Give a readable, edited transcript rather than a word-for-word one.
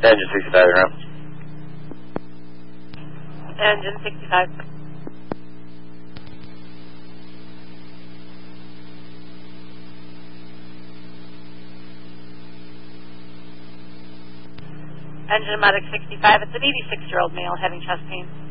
Engine 65 en route. Engine 65. Engine Medic 65, it's an 86-year-old male having chest pain.